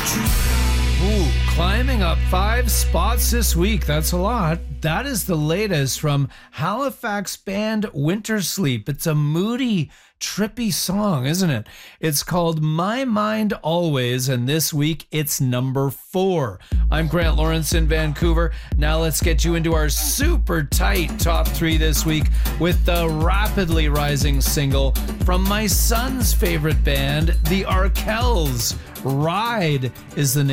Ooh, climbing up 5 spots this week. That's a lot. That is the latest from Halifax band Winter Sleep. It's a moody, trippy song, isn't it? It's called My Mind Always, and this week it's number 4. I'm Grant Lawrence in Vancouver. Now let's get you into our super tight top 3 this week with the rapidly rising single from my son's favorite band, the Arkells. Ride is the name.